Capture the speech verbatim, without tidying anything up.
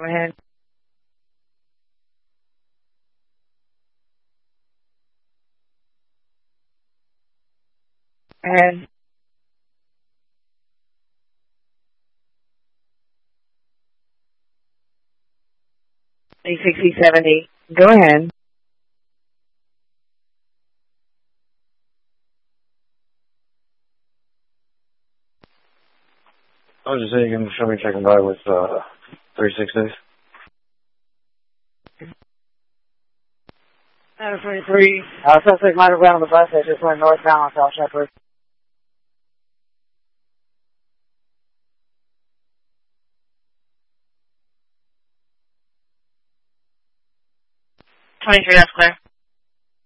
ahead. And eight sixty seventy. Go ahead. I was just saying you can show me checking by with uh, three sixties. Number twenty-three. Uh, suspect might have been on the bus that just went northbound on South Shepherd. twenty-three, that's clear.